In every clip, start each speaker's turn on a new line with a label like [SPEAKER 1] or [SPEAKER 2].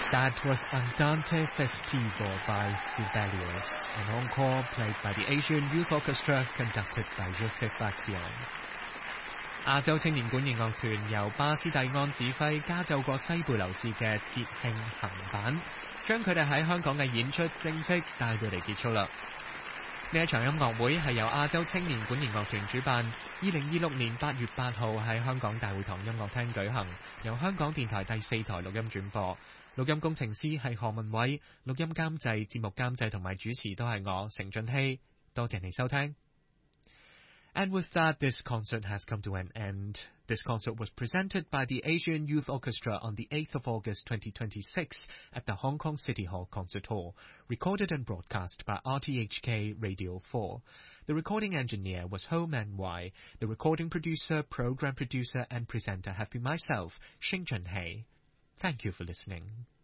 [SPEAKER 1] That was Andante Festivo by Sibelius, an encore played by the Asian Youth Orchestra conducted by Joseph Bastian. 亞洲青年管弦樂團由巴斯蒂安指揮加奏過西貝流士嘅節慶行版，將佢哋喺香港嘅演出正式帶到嚟結束啦。呢一場音樂會係由亞洲青年管弦樂團主辦，2026年8月8號喺香港大會堂音樂廳舉行，由香港電台第4台錄音轉播。錄音工程師係何文偉，錄音監製、節目監製同埋主持都係我成俊熙。多謝你收聽。And with that, this concert has come to an end. This concert was presented by the Asian Youth Orchestra on the 8th of August 2026 at the Hong Kong City Hall Concert Hall, recorded and broadcast by RTHK Radio 4. The recording engineer was Ho Man Wai. The recording producer, program producer, and presenter have been myself, Xing Chunhei. Thank you for listening.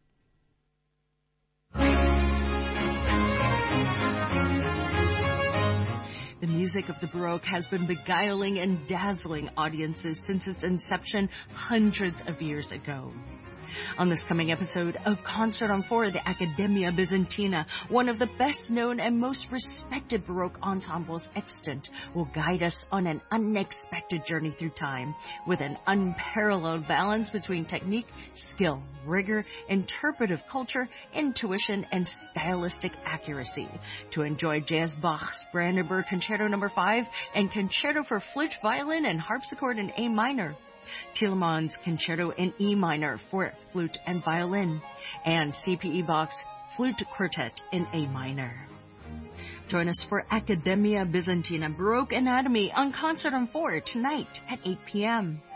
[SPEAKER 2] The music of the Baroque has been beguiling and dazzling audiences since its inception hundreds of years ago. On this coming episode of Concert on 4, the Accademia Bizantina, one of the best-known and most respected Baroque ensembles extant, will guide us on an unexpected journey through time with an unparalleled balance between technique, skill, rigor, interpretive culture, intuition, and stylistic accuracy. To enjoy J.S. Bach's Brandenburg Concerto No. 5 and Concerto for Flute, Violin, and Harpsichord in A minor. Tielemann's Concerto in E minor for flute and violin, and C.P.E. Bach's Flute Quartet in A minor. Join us for Accademia Bizantina Baroque Anatomy on Concert on 4 tonight at 8 p.m.